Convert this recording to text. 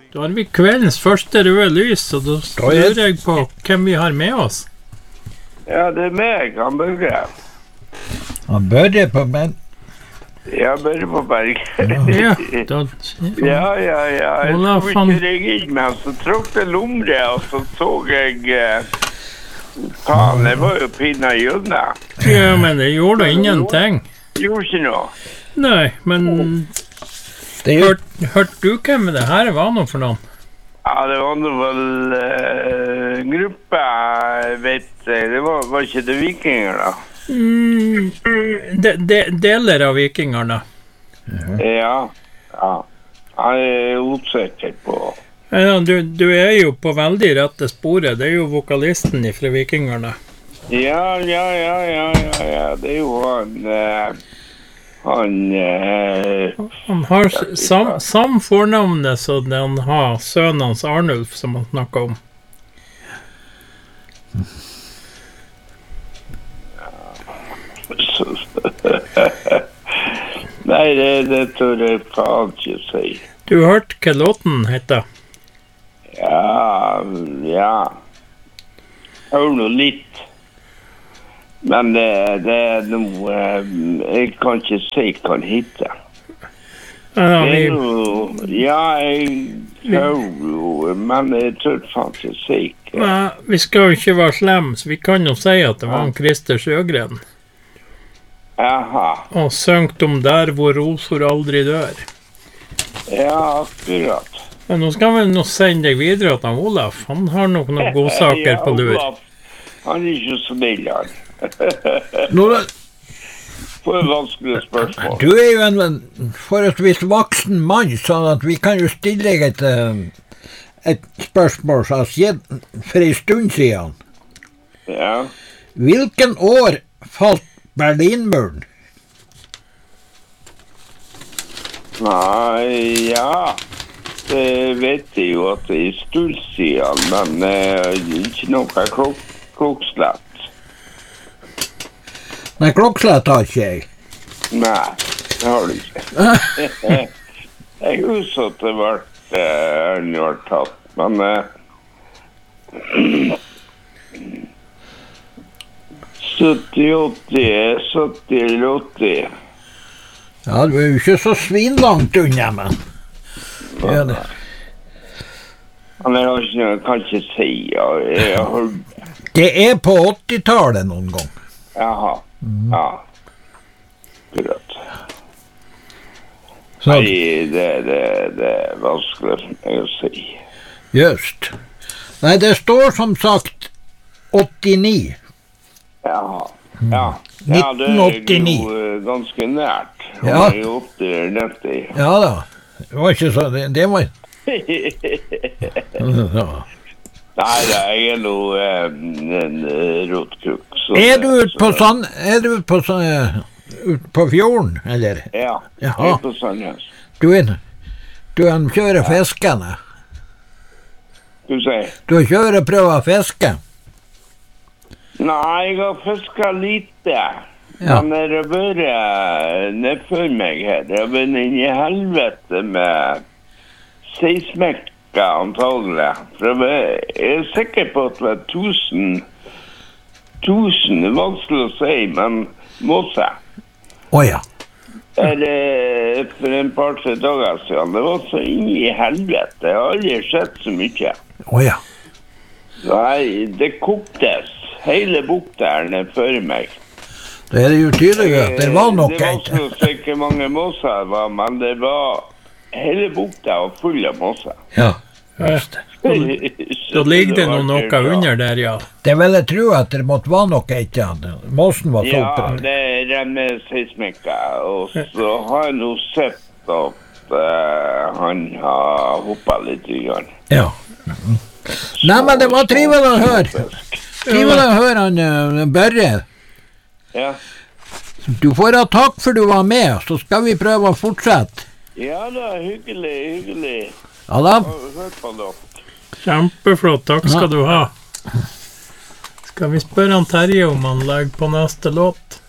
Da har vi kveldens første røde lys, og da lurer jeg på hvem vi har med oss. Ja, det meg, han Børre. Han Børre på Berg? Ja, Børre på Berg. Ja, da... Ja. Jeg skulle ikke ringe inn med, så tråkte lomre, og så jeg... Faen, det var jo pinna Jønne. Ja, men det gjorde da ingenting. Gjorde ikke noe. Nei, men... Hørte du hvem det her var noe for noen? Ja, det var noe vel gruppe, vet jeg. Det var ikke det vikinger da? Deler av vikingerne. Ja. Jeg er utsikker på. Ja, du er jo på veldig rette sporet. Det er jo vokalisten fra vikingerne. Ja. Det er jo han har samme fornavnet som han har sønnen hans Arnulf, som han snakket om. Nei, det tør jeg faen ikke si. Du hørte hva låten heter? Ja. Jeg hører noe litt. Men det er noe jeg kan ikke si hva det heter. Jeg hører jo, men jeg tør faen ikke si hva. Vi skal jo ikke være slem, så vi kan jo si at det var en Christer Sjøgren. Jaha. Og søngt om der hvor roser aldri dør. Ja, akkurat. Men nå skal vi nå sende deg videre til Olaf. Han har nok noen gode saker på lur. Olaf, han er ikke så snill, han. For et vanskelig spørsmål. Du er jo en forholdsvis voksen mann, sånn at vi kan jo stille deg et spørsmål som har skjedd for en stund siden. Ja. Hvilken år falt Berlinmuren? Nei, ja. Det vet jeg jo at det er en stund siden, men ikke noe klokslett. Nei, klokslett har ikke jeg. Nei, det har du ikke. Jeg husker at det var tatt, men 70 eller 80. Ja, du er jo ikke så svinlangt unna, men... Ja, det. Han kan ikke si, jeg har hørt. Det er på 80-tallet noen gang. Jaha, ja. Akkurat. Så. Nei, det er vanskelig for meg å si. Just. Nei, det står som sagt 89. Jaha, ja. 1989. Ja, det er jo ganske nært. Ja. Det er jo 80-90. Ja da. Det var ikke så... Det var... Nei, jeg er noe en rotkruk. Er du ute på sånn... Ut på fjorden, eller? Ja, Jaha. jeg er på Sandnes. Du kjører fiskene. Du sier? Du kjører prøver å fiske. Nei, jeg har fisket lite. Ja. Men det har vært nedfor meg her. Det har vært inn i helvete med seismekka antagelig. For jeg er sikker på at det var 1000, det er vanskelig å si, men måse. Åja. For en par-tre dager siden. Det var så inn i helvete. Jeg har aldri sett så mye. Åja. Nei, det koktes. Hele bukta er nedfor meg. Det er jo tydelig at det var nok det var så ikke mange måser det var, men det var hele bukta var full av måser. Ja, just det. Da ligger det noe under der, ja. Det vil jeg tro at det måtte være noe etter. Måsen var så oppe. Ja, det renner seismikka, og så har jeg nå sett at han har hoppet litt i gang. Ja. Nei, men det var trivelig å høre. Trivelig å høre han Børre. Ja. Du får ha takk for du var med, så skal vi prøve å fortsette. Ja da, hyggelig. Ja da. Hør på dere. Kjempeflott, takk skal du ha. Skal vi spørre han Terje om han legger på neste låt?